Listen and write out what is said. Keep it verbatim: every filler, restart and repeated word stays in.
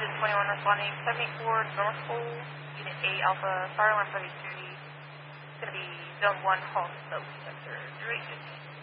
is twenty-one responding, seventy-four North Pole, Unit eight Alpha, fire alarm thirty-three. It's going to be Zone one, Hall Soap Sector, duration